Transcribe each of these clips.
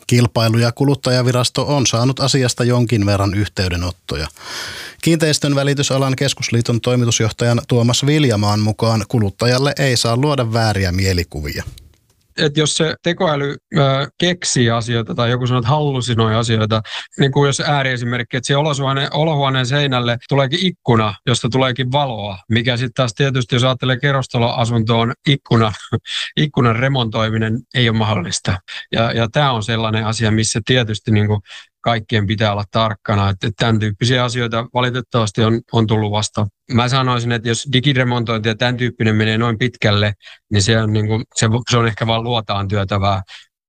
Kilpailu- ja kuluttajavirasto on saanut asiasta jonkin verran yhteydenottoja. Kiinteistön välitysalan keskusliiton toimitusjohtajan Tuomas Viljamaan mukaan kuluttajalle ei saa luoda vääriä mielikuvia. Että jos se tekoäly keksii asioita tai joku sanoo, että hallusinoi asioita, niin kuin jos ääriesimerkki, että siihen olohuoneen seinälle tuleekin ikkuna, josta tuleekin valoa, mikä sitten taas tietysti, jos ajattelee kerrostaloasuntoon, ikkunan remontoiminen ei ole mahdollista. Ja tämä on sellainen asia, missä tietysti niin kuin kaikkien pitää olla tarkkana, että tämän tyyppisiä asioita valitettavasti on tullut vasta. Mä sanoisin, että jos digiremontointi ja tämän tyyppinen menee noin pitkälle, niin se on ehkä vaan luotaan työtävää.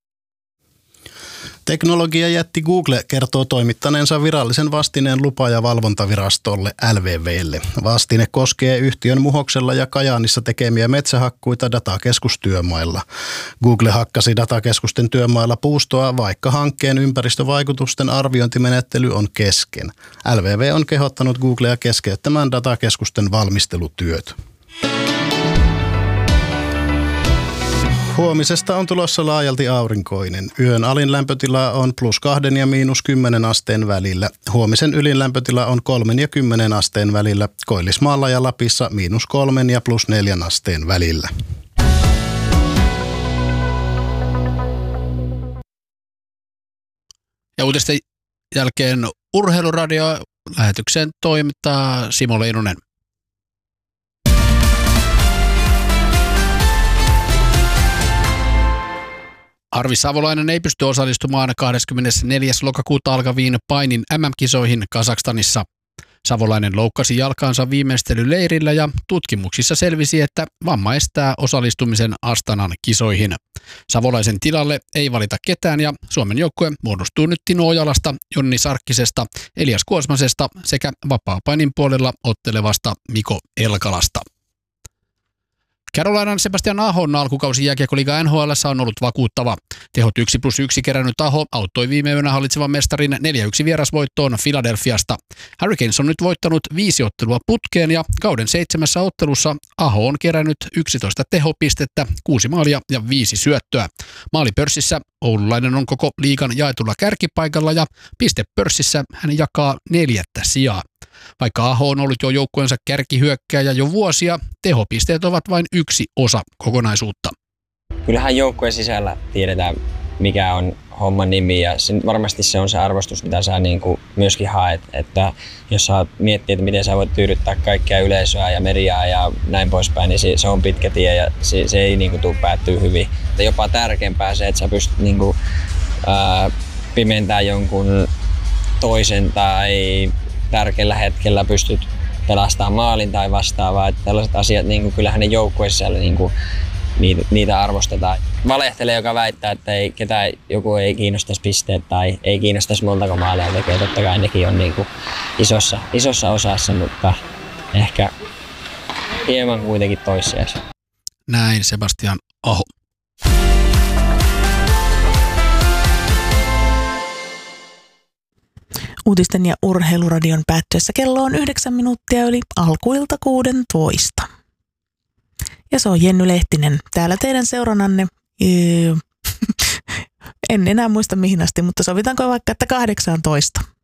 Teknologiajätti Google kertoo toimittaneensa virallisen vastineen lupa- ja valvontavirastolle LVVlle. Vastine koskee yhtiön Muhoksella ja Kajaanissa tekemiä metsähakkuita datakeskustyömailla. Google hakkasi datakeskusten työmailla puustoa, vaikka hankkeen ympäristövaikutusten arviointimenettely on kesken. LVV on kehottanut Googlea keskeyttämään datakeskusten valmistelutyöt. Huomisesta on tulossa laajalti aurinkoinen. Yön alin lämpötila on +2 ja -10 asteen välillä. Huomisen ylin lämpötila on 3 ja 10 asteen välillä. Koillismaalla ja Lapissa -3 ja +4 asteen välillä. Ja uutisten jälkeen Urheiluradio -lähetyksen toimittaa Simo Leinonen. Arvi Savolainen ei pysty osallistumaan 24. lokakuuta alkaviin painin MM-kisoihin Kazakstanissa. Savolainen loukkasi jalkaansa viimeistelyleirillä ja tutkimuksissa selvisi, että vamma estää osallistumisen Astanan kisoihin. Savolaisen tilalle ei valita ketään ja Suomen joukkue muodostuu nyt Tino Ojalasta, Jonni Sarkkisesta, Elias Kuosmasesta sekä vapaapainin puolella ottelevasta Miko Elkalasta. Carolinan Sebastian Ahon alkukausi jääkiekkoliiga NHL:ssä on ollut vakuuttava. Tehot 1+1 kerännyt Aho auttoi viime yönä hallitsevan mestarin 4-1 vierasvoittoon Philadelphiasta. Hurricanes on nyt voittanut 5 ottelua putkeen ja kauden 7 ottelussa Aho on kerännyt 11 tehopistettä, 6 maalia ja 5 syöttöä. Maalipörssissä oululainen on koko liigan jaetulla kärkipaikalla ja pistepörssissä hän jakaa 4. sijaa. Vaikka Aho on ollut jo joukkueensa kärkihyökkääjä jo vuosia, tehopisteet ovat vain yksi osa kokonaisuutta. Kyllähän joukkueen sisällä tiedetään, mikä on homman nimi ja varmasti se on se arvostus, mitä sä niinku myöskin haet. Että jos sä miettii, että miten sä voit tyydyttää kaikkea yleisöä ja mediaa ja näin poispäin, niin se on pitkä tie ja se ei niinku tule päättyä hyvin. Ja jopa tärkeämpää se, että sä pystyt niinku, pimentämään jonkun toisen tai tärkeällä hetkellä pystyt pelastamaan maalin tai vastaavaa. Että tällaiset asiat, niin kyllähän ne joukkueissa niin niitä arvostetaan. Valehtelee, joka väittää, että ketään joku ei kiinnostaisi pisteet tai ei kiinnostaisi montako maalia tekee. Totta kai nekin on niin isossa osassa, mutta ehkä hieman kuitenkin toissijaisia. Näin Sebastian Aho. Uutisten ja urheiluradion päättyessä kello on 9 minuuttia yli alkuilta 16. Ja se on Jenny Lehtinen täällä teidän seurannanne. En enää muista mihin asti, mutta sovitaanko vaikka, että 18.